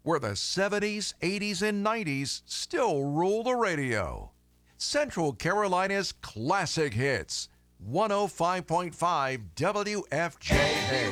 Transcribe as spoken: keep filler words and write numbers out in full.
where the seventies, eighties, and nineties still rule the radio. Central Carolina's classic hits. one oh five point five W F J A.